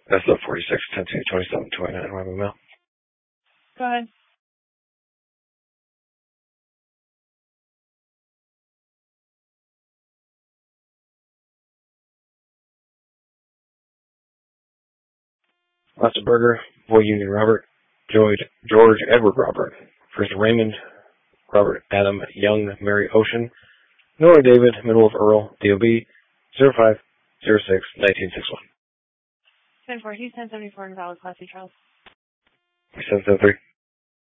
That's the 46, 10, 27, 29. Why am I mail? Go ahead. Lester Berger, Boy Union Robert, George Edward Robert, First Raymond, Robert Adam Young, Mary Ocean, Nora David, middle of Earl, DOB, 0506-1961. 10-4, he's 1074 in valid Class C Charles. 773.